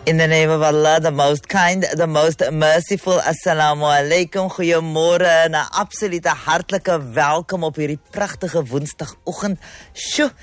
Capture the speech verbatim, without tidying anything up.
In the name of Allah, the most kind, the most merciful. Assalamu alaikum, goeiemôre en 'n absolute hartlike welkom op hierdie pragtige woensdagoggend. Sjoe,